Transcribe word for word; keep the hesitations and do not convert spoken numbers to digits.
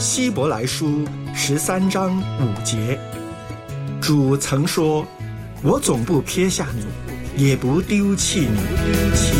希伯来书十三章五节，主曾说：“我总不撇下你，也不丢弃你。”